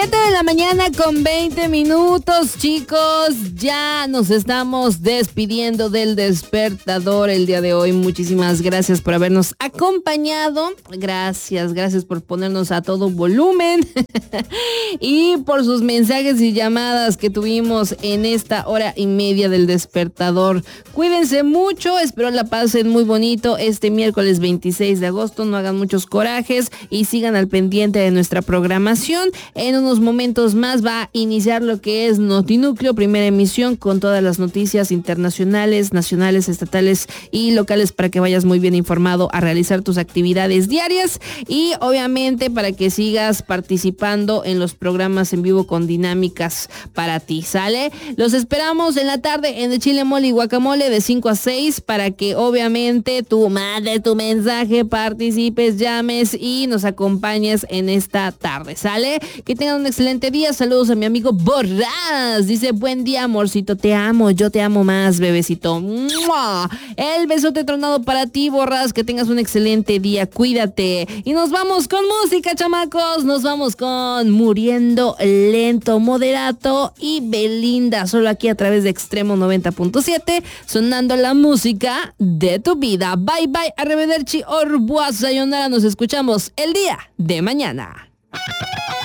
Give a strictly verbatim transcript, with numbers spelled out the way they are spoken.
siete de la mañana con veinte minutos, chicos. Ya nos estamos despidiendo del despertador el día de hoy. Muchísimas gracias por habernos acompañado. Gracias, gracias por ponernos a todo volumen. Y por sus mensajes y llamadas que tuvimos en esta hora y media del despertador. Cuídense mucho, espero la pasen muy bonito este miércoles veintiséis de agosto. No hagan muchos corajes y sigan al pendiente de nuestra programación. En unos momentos más va a iniciar lo que es Notinúcleo, primera emisión, con todas las noticias internacionales, nacionales, estatales y locales para que vayas muy bien informado a realizar tus actividades diarias y obviamente para que sigas participando en los programas en vivo con dinámicas para ti, ¿sale? Los esperamos en la tarde en el Chile Mole y Guacamole de cinco a seis para que obviamente tú mandes tu mensaje, participes, llames y nos acompañes en esta tarde, ¿sale? Que tengan un excelente día. Saludos a mi amigo Borrás. Dice, buen día, amorcito, te amo, yo te amo más, bebecito. ¡Mua! El besote tronado para ti, Borrás. Que tengas un excelente día, cuídate. Y nos vamos con música, chamacos. Nos vamos con Muriendo Lento, Moderato y Belinda. Solo aquí a través de Extremo noventa punto siete, sonando la música de tu vida. Bye, bye, arrivederci, au revoir, sayonara. Nos escuchamos el día de mañana.